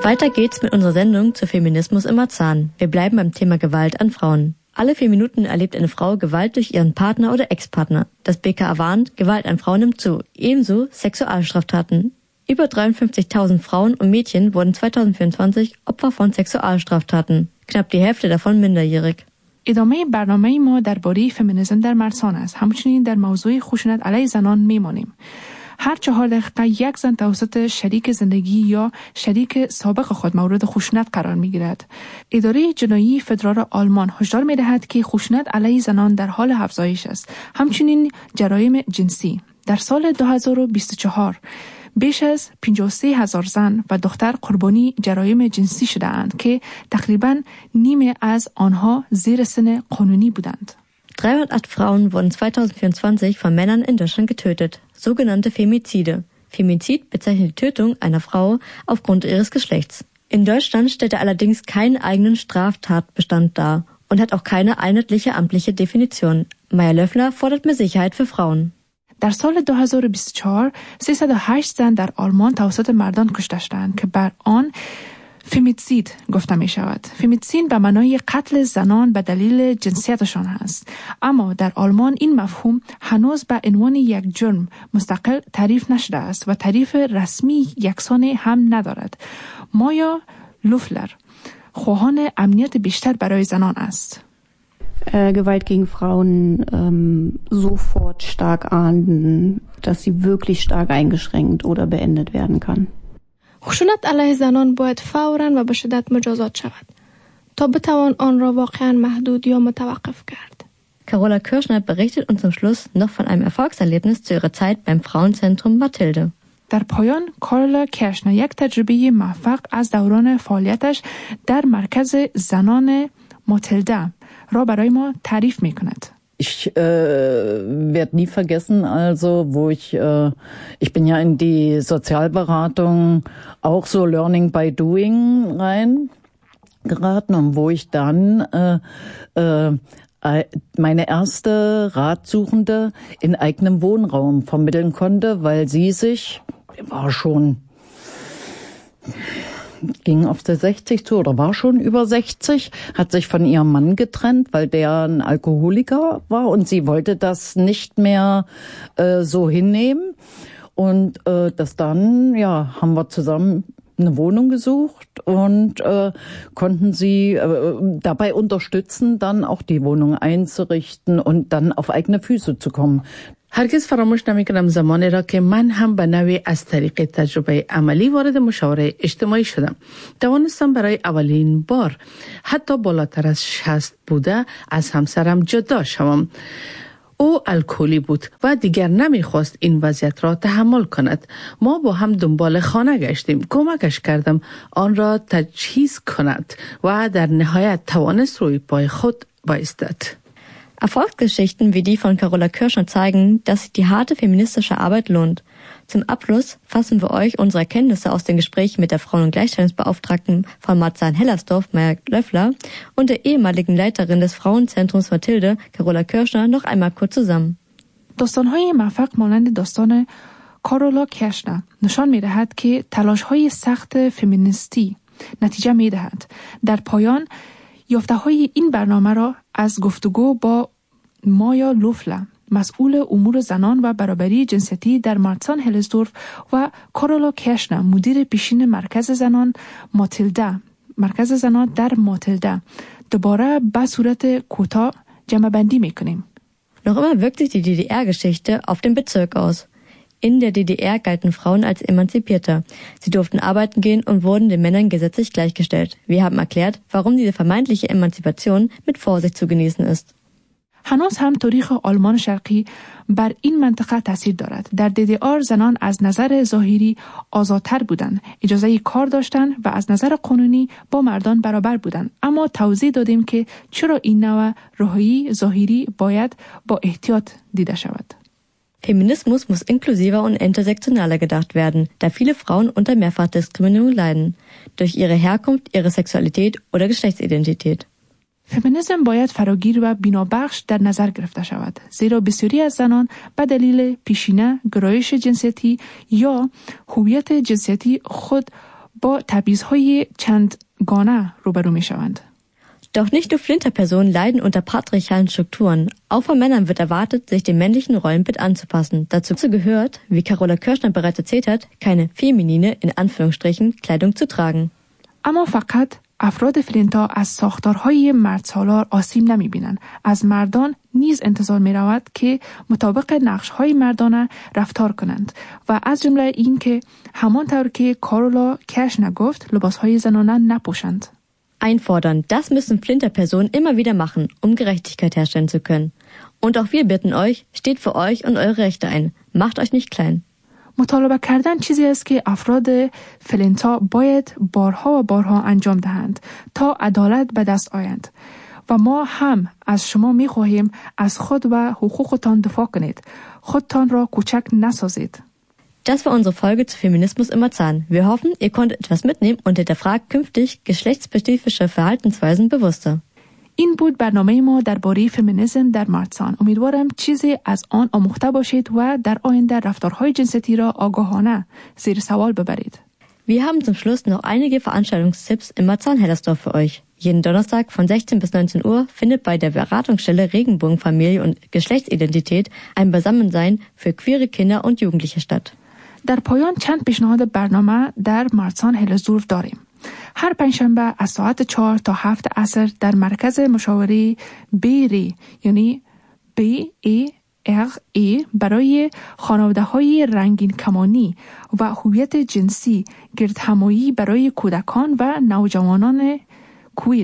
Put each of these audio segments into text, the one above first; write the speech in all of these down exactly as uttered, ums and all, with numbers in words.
Weiter geht's mit unserer Sendung zu Feminismus im Marzahn. Wir bleiben beim Thema Gewalt an Frauen. Alle vier Minuten erlebt eine Frau Gewalt durch ihren Partner oder Ex-Partner. Das B K A warnt, Gewalt an Frauen nimmt zu. Ebenso Sexualstraftaten. Über dreiundfünfzigtausend Frauen und Mädchen wurden zweitausendvierundzwanzig Opfer von Sexualstraftaten. Knapp die Hälfte davon minderjährig. ادامه برنامه ما درباره فمینیسم در مرسان است. همچنین در موضوع خشونت علیه زنان میمانیم. هر چهار دقیقه یک زن توسط شریک زندگی یا شریک سابق خود مورد خشونت قرار میگیرد. اداره جنایی فدرال آلمان هشدار میدهد که خشونت علیه زنان در حال افزایش است. همچنین جرایم جنسی. در سال دو هزار و بیست و چهار بیش از پنجاه و سه هزار زن و دختر قربانی جرایم جنسی شده اند که تقریباً نیمه از آنها زیر سن قانونی بودند. dreihundertacht Frauen wurden zweitausendvierundzwanzig von Männern in Deutschland getötet, sogenannte Femizide. Femizid bezeichnet die Tötung einer Frau aufgrund ihres Geschlechts. In Deutschland stellt er allerdings keinen eigenen Straftatbestand dar und hat auch keine einheitliche amtliche Definition. Maya Löffler fordert mehr Sicherheit für Frauen. در سال دو هزار و بیست و چهار سیصد و هشت زن در آلمان توسط مردان کشته شدند که بر آن فمیتسید گفته می شود. فمیتسید به معنای قتل زنان به دلیل جنسیتشان است. اما در آلمان این مفهوم هنوز به عنوان یک جرم مستقل تعریف نشده است و تعریف رسمی یکسان هم ندارد. مایا لوفلر خواهان امنیت بیشتر برای زنان است. Äh, Gewalt gegen Frauen ähm, sofort stark ahnden, dass sie wirklich stark eingeschränkt oder beendet werden kann. خشونت علیه زنان باید فوراً و به شدت مجازات شود تا بتوان آن را واقعاً محدود یا متوقف کرد. Carola Kirschner berichtet uns zum Schluss noch von einem Erfolgserlebnis zu ihrer Zeit beim Frauenzentrum Mathilde. در پایان کارلا کرشنا یک تجربه موفق از دوران فعالیتش در مرکز زنان ماتیلده را برای ما تعریف میکند. Ich äh, werde nie vergessen, also wo ich, äh, ich bin ja in die Sozialberatung auch so Learning by Doing rein geraten und wo ich dann äh, äh, meine erste Ratsuchende in eigenem Wohnraum vermitteln konnte, weil sie sich, war schon, ging auf der sechzig zu oder war schon über sechzig, hat sich von ihrem Mann getrennt, weil der ein Alkoholiker war und sie wollte das nicht mehr äh, so hinnehmen. Und äh, das dann, ja, haben wir zusammen eine Wohnung gesucht und äh, konnten sie äh, dabei unterstützen, dann auch die Wohnung einzurichten und dann auf eigene Füße zu kommen. هرگز فراموش نمی‌کنم زمانی را که من هم به نوعی از طریق تجربه عملی وارد مشاوره اجتماعی شدم. توانستم برای اولین بار حتی بالاتر از شصت بوده از همسرم جدا شوم. او الکلی بود و دیگر نمیخواست این وضعیت را تحمل کند. ما با هم دنبال خانه گشتیم. کمکش کردم آن را تجهیز کند و در نهایت توانست روی پای خود بایستد. Erfolgsgeschichten wie die von Carola Kirschner zeigen, dass sich die harte feministische Arbeit lohnt. Zum Abschluss fassen wir euch unsere Erkenntnisse aus den Gesprächen mit der Frauen- und Gleichstellungsbeauftragten von Marzahn-Hellersdorf, Maya Löffler, und der ehemaligen Leiterin des Frauenzentrums Mathilde, Carola Kirschner, noch einmal kurz zusammen. داستان‌های موفق مانند داستان کارولا کرشنا نشان می‌دهد که تلاش‌های سخت فمینیستی نتیجه می‌دهد. در پایان یافته‌های این برنامه را از گفتگو با مایا لوفلا، مسئول امور زنان و برابری جنسیتی در مارسان هلزدورف و کارولا کرشنا، مدیر پیشین مرکز زنان ماتیلده، مرکز زنان در ماتیلده، دوباره به صورت کوتاه جمع بندی میکنیم. Noch immer wirkt sich die D D R-Geschichte auf den Bezirk aus. In der D D R galten Frauen als emanzipierter. Sie durften arbeiten gehen und wurden den Männern gesetzlich gleichgestellt. Wir haben erklärt, warum diese vermeintliche Emanzipation mit Vorsicht zu genießen ist. هنوز هم تاریخ آلمان شرقی بر این منطقه تاثیر دارد. در دی دی آر زنان از نظر ظاهری آزادتر بودند، اجازه کار داشتند و از نظر قانونی با مردان برابر بودند. اما توضیح دادیم که چرا این نوع رهایی ظاهری باید با احتیاط دیده شود. Feminismus muss inklusiver und intersektionaler gedacht werden, da viele Frauen unter Mehrfachdiskriminierung leiden, durch ihre Herkunft, ihre Sexualität oder Geschlechtsidentität. فمینیسم باید فراگیر و بینابخش در نظر گرفته شود، زیرا بسیاری از زنان به دلیل پیشینه، گرایش جنسیتی یا هویت جنسیتی خود با تبعیض‌های چندگانه روبرو می شوند. Doch nicht nur Flinterpersonen leiden unter patriarchalen Strukturen. Auch von Männern wird erwartet, sich dem männlichen Rollenbild anzupassen. Dazu gehört, wie Carola Kirschner bereits erzählt hat, keine feminine, in Anführungsstrichen, Kleidung zu tragen. اما فقط افراد فلینتا از ساختارهای مردسالار آسیب نمی بینند. از مردان نیز انتظار می رود که مطابق نقشهای مردانه رفتار کنند و از جمله این که همانطور که کارولا کرشنر گفت لباسهای زنانه نپوشند. Einfordern, das müssen Flinterpersonen immer wieder machen, um Gerechtigkeit herstellen zu können. Und auch wir bitten euch, steht für euch und eure Rechte ein. Macht euch nicht klein. مطالبه کردن چیزی است که افراد فلینتا باید بارها و بارها انجام دهند تا عدالت به دست آیند و ما هم از شما می خواهیم از خود و حقوقتان دفاع کنید. خودتان را کوچک نسازید. Das war unsere Folge zu Feminismus im Marzahn. Wir hoffen, ihr konntet etwas mitnehmen und hinterfragt künftig geschlechtsspezifische Verhaltensweisen bewusster. این بود برنامه ما درباره فمینیسم در مارسان. امیدوارم چیزی از آن آموخته باشید و در آینده رفتارهای جنسیتی را آگاهانه زیر سوال ببرید. Wir haben zum Schluss noch einige Veranstaltungstipps im Marzahn-Hellersdorf für euch. Jeden Donnerstag von sechzehn bis neunzehn Uhr findet bei der Beratungsstelle Regenbogenfamilie und Geschlechtsidentität ein Beisammensein für queere Kinder und Jugendliche statt. در پایان چند پیشنهاد برنامه در مارسان هلزدورف داریم. هر پنجشنبه از ساعت چهار تا هفت عصر در مرکز مشاوره بیری یعنی بی ای ار ای برای خانواده های رنگین کمانی و هویت جنسی گردهمایی برای کودکان و نوجوانان کویر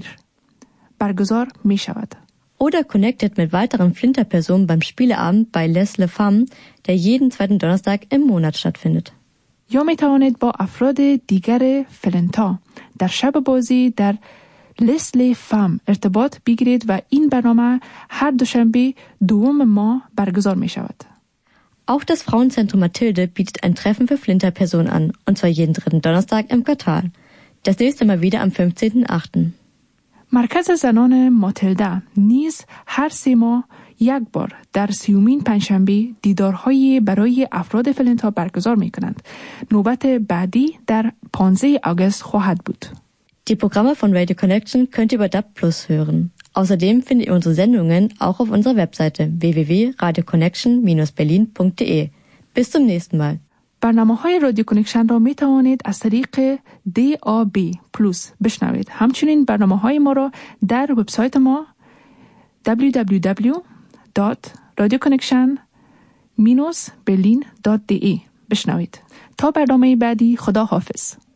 برگزار می شود. Oder connectet mit weiteren Flinterpersonen beim Spieleabend bei Les Le Femmes, der jeden zweiten Donnerstag im Monat stattfindet. یا می توانید با افراد دیگر فلنتا در شب بازی در لیس لی فام ارتباط بگیرید و این برنامه هر دوشنبه دوم ماه برگزار می شود. Auch das Frauenzentrum Mathilde bietet ein Treffen für Flinterpersonen an, und zwar jeden dritten Donnerstag im Quartal. Das nächste Mal wieder am fünfzehnten achten مرکز زنان ماتیلدا نیز هر سه ماه یک بار در سیومین پنجشنبه دیدارهایی برای افراد فلنتا برگزار می کنند. نوبت بعدی در پانزده آگوست خواهد بود. Die Programme von Radio Connection könnt ihr über D A B Plus hören. Außerdem findet ihr unsere Sendungen auch auf unserer Webseite w w w punkt radio connection dash berlin punkt d e. Bis zum nächsten Mal. برنامه های رادیو کانکشن را می توانید از طریق دی آ بی پلوس بشنوید. همچنین برنامه های ما را در وبسایت ما دبلیو دبلیو دبلیو دات رادیو کانکشن دات برلین دات دی ای بشنوید. تا برنامه بعدی، خدا حافظ.